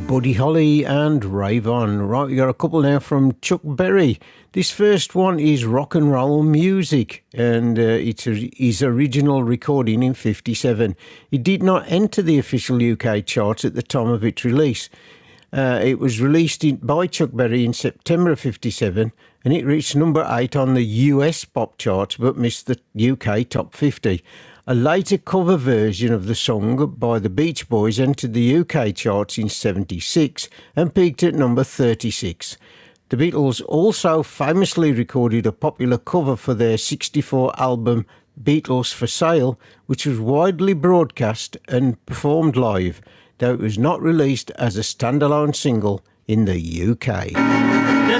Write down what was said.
Buddy Holly and Rave On. Right, we got a couple now from Chuck Berry. This first one is Rock and Roll Music, and it's his original recording in 1957. It did not enter the official UK charts at the time of its release. It was released by Chuck Berry in September of 1957, and it reached number 8 on the US pop charts but missed the UK top 50. A later cover version of the song by the Beach Boys entered the UK charts in 1976 and peaked at number 36. The Beatles also famously recorded a popular cover for their 1964 album Beatles for Sale, which was widely broadcast and performed live, though it was not released as a standalone single in the UK.